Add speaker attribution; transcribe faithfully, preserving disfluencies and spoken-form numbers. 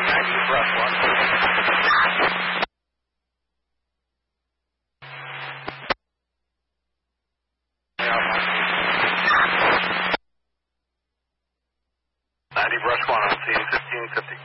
Speaker 1: ninety, brush one. ninety, brush one on scene fifteen fifty.